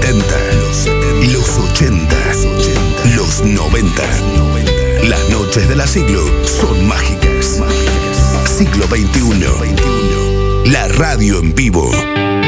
70, los 80, los 90. Las noches de la Siglo son mágicas. Siglo XXI. La radio en vivo.